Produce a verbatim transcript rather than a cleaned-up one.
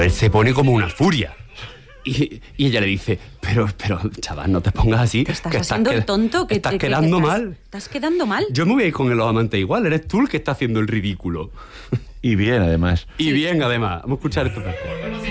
Claro, él se pone como una furia. Y, y ella le dice, pero, pero, chaval, no te pongas así. ¿Te estás que haciendo estás el tonto? Que estás te, que- quedando que estás- mal. ¿Estás quedando mal? Yo me voy a ir con los amantes igual. Eres tú el que está haciendo el ridículo. Y bien, además. Y bien, además. Vamos a escuchar esto.